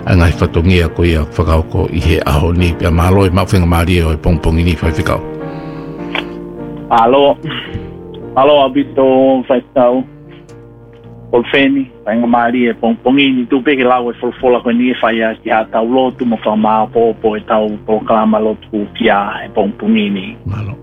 Angai whatongia ko ia whakauko I he aho ni pia malo I mawhenga maari o I pongpongi ni whaiwhikau. Alo abito whaitau. Polfeni, whainga maari e pongpongi ni tupeke lau e folfola koe ni e whaia ki ha tau lotu mo whamaa popo e tau proklama lotu kia e pongpongi ni. Malo.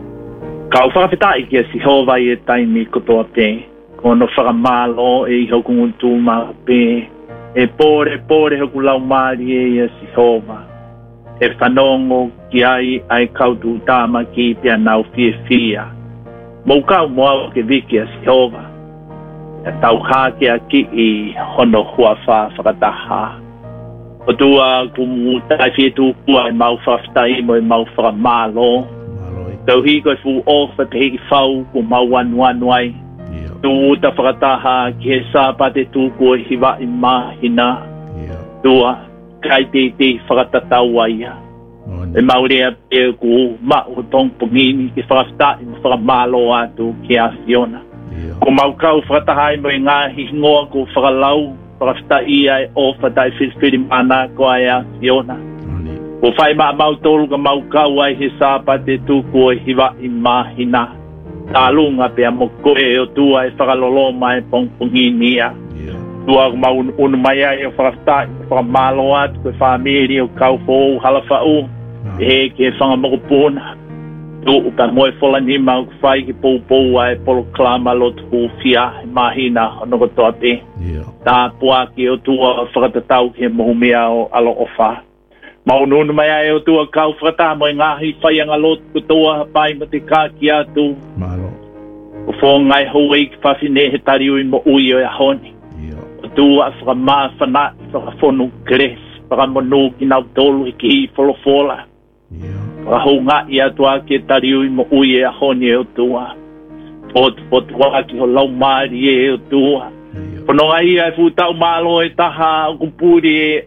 Kau whakawhitai kia si hova I e taimi kotoa te. Kono whakamalo e I hoku nguntu maa pe. E pore hoku lau maari e si hova. E whanongo ki ai kautu tama ki pia nau fia. Mou kau moa ke viki a si hova. E tau hake a ki I hono hua whakataha. O tua kumu tai fie tu kua I mau whaftai mo I mau whakamalo. Tau hi koe fu ofa te hiki whau ku mau wanu ai. Tu uta whakataha ki he sāpate tu kua hiwa I mahina. Tua kai te whakatatau aia. E maurea pe ku ma'u tong pungini ki whakastai mo whakamalo atu ki a Fiona. Ko mau kau whakatahai mo I ngāhi ngoa ko whakalau whakastai ai ofa tai whispiri mana ko ai a Fiona. Ko whai mau tolu ka mau kau ai he sāpate tu kua hiwa I mahina. Tālunga pe a moko e o tua e whakalolo mai pongpungini ia. Tua mau unu mai ai o whakastai whakamalo atu ko whamiri o kau fōu halawhau. E ke whangamokopuna. Tu uka moe whola ni mau whai ki pou ai polo klama lotu fia mahina o noko toa te. Tā pua ki o tua whakatatau ki mohumea o alo ofa. Mau nunu mai ai o tua kau whakata mo I ngahi whaianga lotu kutoa pai ma te kā ki atu. Malo. O whongai hoi ki whawhine he tariu I mo ui o honi. O tua whakamaa whana whakawhonu kres. Whakamonu ki nau tolu I ki wholofola. Whakahonga I atua ki tariu I mo ui honi o tua. Potu waki ho lau maari o tua. Whanonga I ai whutau malo e taha o kumpuri e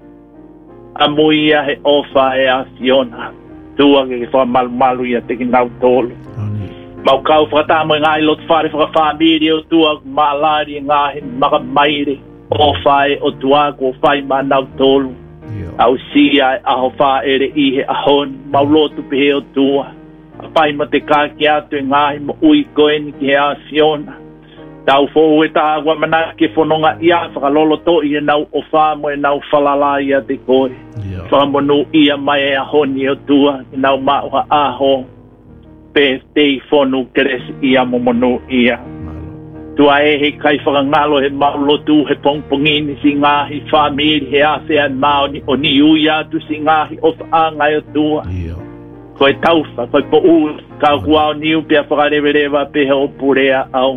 a moia he ofa e a Fiona. Tua ke whakamalu I a teki nau tolu. Mau kau whakatamo I ngai lotu whare whakawhamiri o tua maalari ngahi makamaire. Ofa e o tua ko whai ma nau tolu. Au si ai aho wha ere I he ahon. Mau lotu pehe o tua. A whai ma te kāki atu e ngahi mo ui koeni ki he a Fiona. Tau fōu e tā agua mana ke whanonga ia whakalolo to I e nau o wha mo e nau whalala ia te koe. Whamonu ia mai e ahoni o tua I nau mauha aho. Pe te whonu keres ia momonu ia. Tua e he kai whakangalo he maulotu he pongpongini si ngahi whamiri he ASEAN maoni o ni ui atu si ngahi o whaangai o tua. Koe tauwha, koe po uu, ka kuao niu pia whakarewerewa pe he o purea au.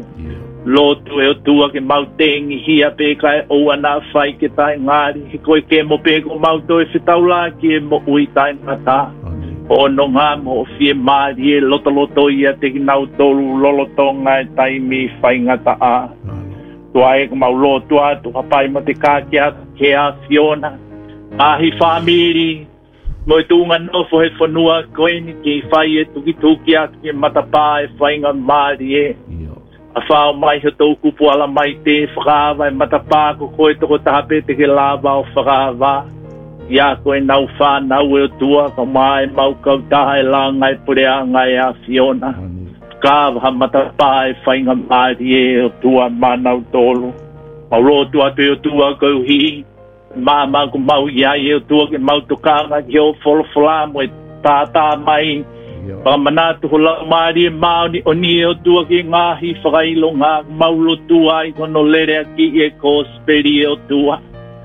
Lotu e o tua ke mautengi hia pe kai o ana whai ke tai ngāri. He koe ke mo pe ko mauto e whitaula ki e mo ui tai ngata. O no ngā mo o fie maari e lotoloto ia te ki nau tolu lolotonga e taimi whai ngata a. Tua e ko mau lotu atu hapai mo te kāki atu ke a Fiona. Ahi whamiri mo e tunga nofo he whanua koeni ki whai e tuki atu ki matapā e whainga maari e. A whao mai he tau kupu ala mai te whakawa e matapā ko koe toko tahape te ke lava o whakawa. Ia koe nau whanau e o tua ka mai mau kau taha e la ngai purea ngai a Fiona. Kawa matapā e whainga maari e o tua manau tolu. Mau rotu atu e o tua kau hi. Mama ko mau iai e o tua ke mau tokanga ki o wholofula mo e tātā mai. Pamanatu ho lau maari e maoni o ni o tua ki ngahi whakailo ngā maulo tua I kono lere aki e ko speri o tua.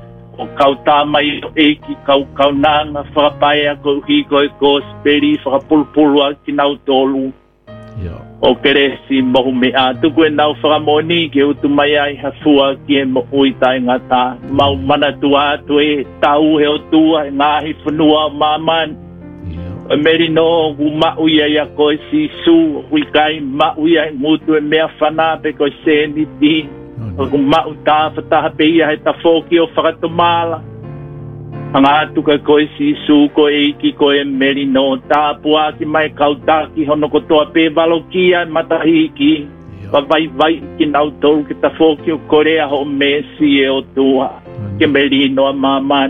O kau tāmai o eiki kau nanga whakapai a kou hiko e ko speri whakapulpulua ki nau tolu. O keresi mohu me a tuku e nau whakamoni ke utu mai ai hafua ki e mo ui tai ngata. Mau manatu atu e tau he o tua e ngahi whanua o mamani. O meri no hu mau ia ia koe si su hui kai mau ia ngutu e mea whana pe koe seni ti. O ku mau tā whataha pe ia he ta whoki o whakatomala. Anga atu ka koe si su koe iki koe meri no tā pua ki mai kautaki hono kotoa pe valokia matahiki. Wa vai ki nau tolu ki ta whoki o Korea ho mesi e o tua. Ke meri no a mama